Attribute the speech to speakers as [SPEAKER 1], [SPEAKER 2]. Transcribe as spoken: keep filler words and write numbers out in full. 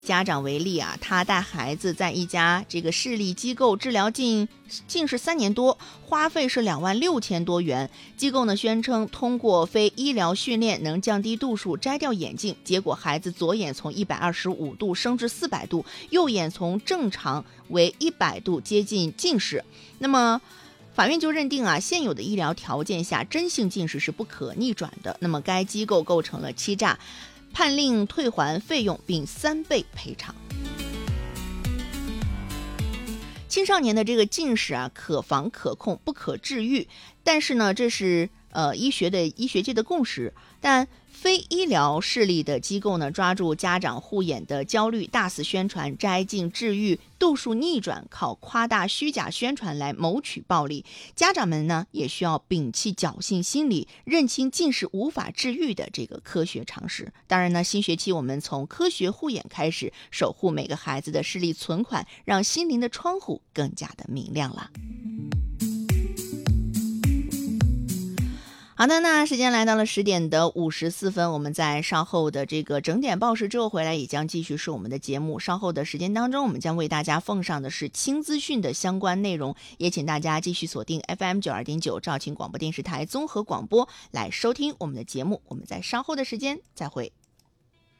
[SPEAKER 1] 家长为例啊，他带孩子在一家这个视力机构治疗近近视三年多，花费是两万六千多元。机构呢宣称通过非医疗训练能降低度数，摘掉眼镜，结果孩子左眼从一百二十五度升至四百度，右眼从正常为一百度，接近近视。那么法院就认定啊，现有的医疗条件下，真性近视是不可逆转的。那么该机构构成了欺诈，判令退还费用并三倍赔偿。青少年的这个近视啊，可防可控，不可治愈。但是呢，这是呃医学的医学界的共识。但非医疗视力的机构呢，抓住家长护眼的焦虑，大肆宣传摘镜治愈、度数逆转，靠夸大虚假宣传来谋取暴利。家长们呢，也需要摒弃侥幸心理，认清近视无法治愈的这个科学常识。当然呢，新学期我们从科学护眼开始，守护每个孩子的视力存款，让心灵的窗户更加的明亮了。好的，那时间来到了十点的五十四分，我们在稍后的这个整点报时之后回来，也将继续是我们的节目。稍后的时间当中，我们将为大家奉上的是轻资讯的相关内容，也请大家继续锁定 F M 九十二点九 兆庆广播电视台综合广播来收听我们的节目。我们在稍后的时间再会。